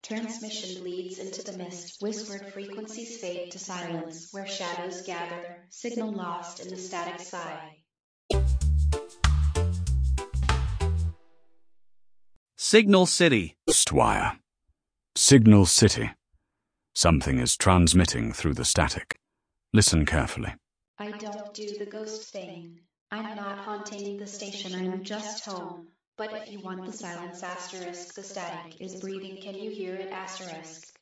Transmission bleeds into the mist, whispered frequencies fade to silence, where shadows gather, signal lost in the static sigh. Signal City. Stwire. Signal City. Something is transmitting through the static. Listen carefully. I don't do the ghost thing. I'm not haunting the station, I'm just home. But if you want the silence asterisk, the static is breathing, can you hear it asterisk?